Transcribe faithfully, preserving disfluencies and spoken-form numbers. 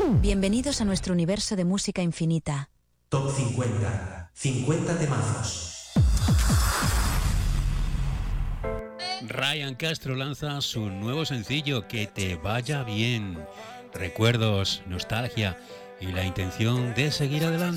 Bienvenidos a nuestro universo de música infinita. Top cincuenta. cincuenta temazos. Ryan Castro lanza su nuevo sencillo, Que te vaya bien. Recuerdos, nostalgia y la intención de seguir adelante.